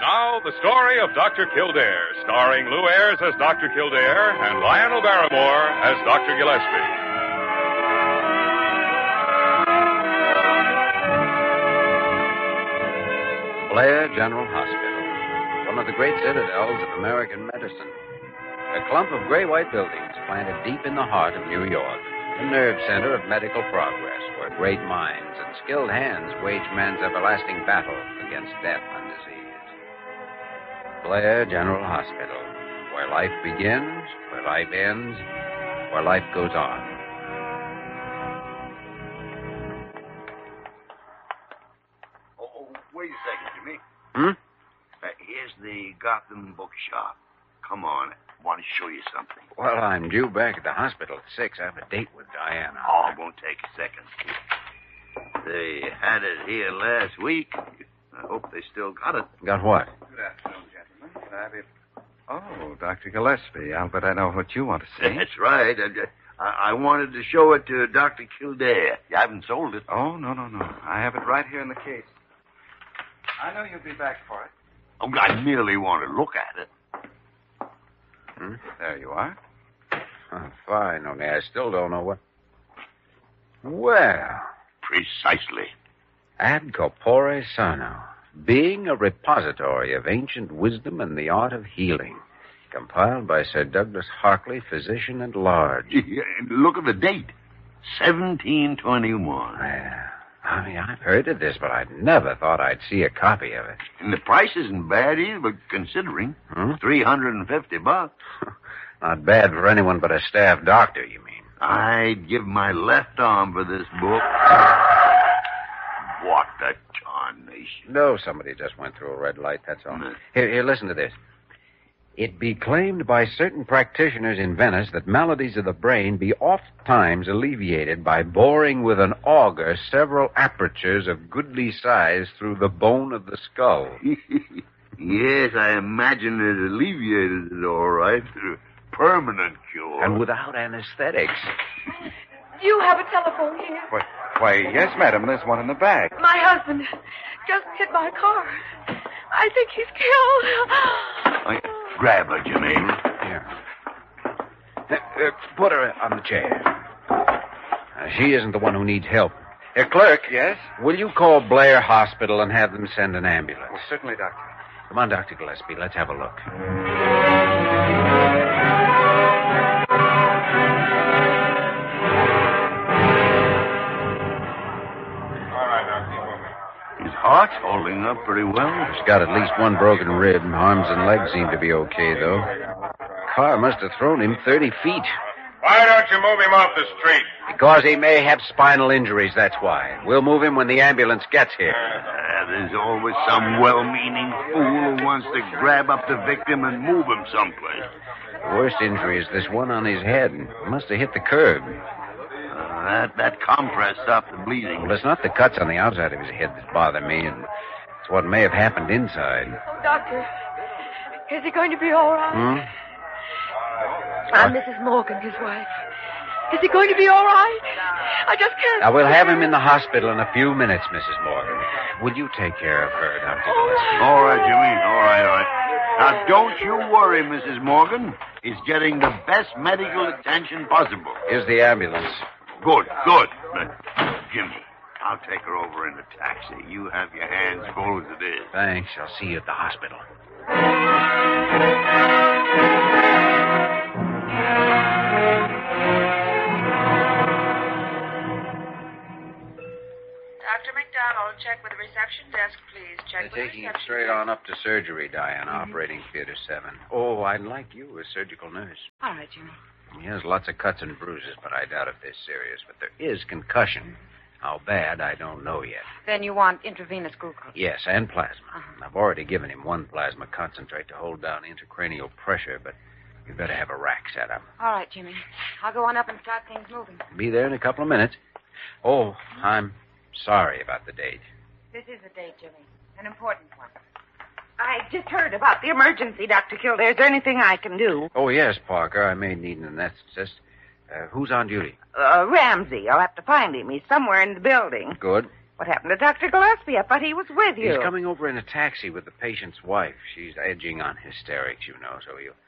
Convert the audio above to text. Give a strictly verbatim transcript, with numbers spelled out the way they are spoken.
Now, the story of Doctor Kildare, starring Lou Ayres as Doctor Kildare and Lionel Barrymore as Doctor Gillespie. Blair General Hospital, one of the great citadels of American medicine. A clump of gray-white buildings planted deep in the heart of New York, the nerve center of medical progress, where great minds and skilled hands wage man's everlasting battle against death and disease. Blair General Hospital, where life begins, where life ends, where life goes on. Oh, oh wait a second, Jimmy. Hmm? Uh, here's the Gotham Bookshop. Come on. I want to show you something. Well, I'm due back at the hospital at six. I have a date with Diana. Oh, it won't take a second. They had it here last week. I hope they still got it. Got what? Good afternoon, gentlemen. Can I be... Oh, Doctor Gillespie. I'll bet I know what you want to see. That's right. I, I, I wanted to show it to Doctor Kildare. You haven't sold it. Oh, no, no, no. I have it right here in the case. I know you'll be back for it. Oh, I merely want to look at it. Hmm? There you are. Oh, fine, only I still don't know what... Well... Precisely. Ad corpore sano, being a repository of ancient wisdom and the art of healing, compiled by Sir Douglas Harkley, physician at large. Look at the date, seventeen twenty-one. Well, I mean, I've heard of this, but I never thought I'd see a copy of it. And the price isn't bad either, but considering. Hmm? three hundred fifty bucks. Not bad for anyone but a staff doctor, you mean? I'd give my left arm for this book. What a tarnation. No, somebody just went through a red light, that's all. Mm. Here, here, listen to this. It be claimed by certain practitioners in Venice that maladies of the brain be oft times alleviated by boring with an auger several apertures of goodly size through the bone of the skull. Yes, I imagine it alleviated it all right. Permanent cure. And without anesthetics. Do you have a telephone here? Why, why, yes, madam. There's one in the bag. My husband just hit my car. I think he's killed. Oh, grab her, Jimmy. Here. Uh, uh, put her on the chair. Uh, she isn't the one who needs help. Uh, clerk. Yes? Will you call Blair Hospital and have them send an ambulance? Well, certainly, doctor. Come on, Doctor Gillespie. Let's have a look. His heart's holding up pretty well. He's got at least one broken rib. Arms and legs seem to be okay, though. Car must have thrown him thirty feet. Why don't you move him off the street? Because he may have spinal injuries, that's why. We'll move him when the ambulance gets here. Uh, there's always some well-meaning fool who wants to grab up the victim and move him someplace. The worst injury is this one on his head. He must have hit the curb. Uh, that, that compress stopped the bleeding. Well, it's not the cuts on the outside of his head that bother me, and it's what may have happened inside. Oh, doctor, is he going to be all right? Hmm? I'm Missus Morgan, his wife. Is he going to be all right? I just can't... Now, we'll have him in the hospital in a few minutes, Missus Morgan. Will you take care of her, Doctor Gillespie? All right, Jimmy. All right, all right. Now, don't you worry, Missus Morgan. He's getting the best medical attention possible. Here's the ambulance. Good, good. Uh, Jimmy, I'll take her over in a taxi. You have your hands full as it is. Thanks. I'll see you at the hospital. Doctor McDonald, check with the reception desk, please. Check They're with taking the him reception straight desk. on up to surgery, Diana, mm-hmm. Operating theater seven. Oh, I'd like you as surgical nurse. All right, Jimmy. He has lots of cuts and bruises, but I doubt if they're serious. But there is concussion. How bad, I don't know yet. Then you want intravenous glucose? Yes, and plasma. Uh-huh. I've already given him one plasma concentrate to hold down intracranial pressure, but you'd better have a rack set up. All right, Jimmy. I'll go on up and start things moving. Be there in a couple of minutes. Oh, I'm sorry about the date. This is a date, Jimmy. An important one. I just heard about the emergency, Doctor Kildare. Is there anything I can do? Oh, yes, Parker. I may need an anesthetist. Uh, who's on duty? Uh, Ramsey. I'll have to find him. He's somewhere in the building. Good. What happened to Doctor Gillespie? I thought he was with you. He's coming over in a taxi with the patient's wife. She's edging on hysterics, you know, so he'll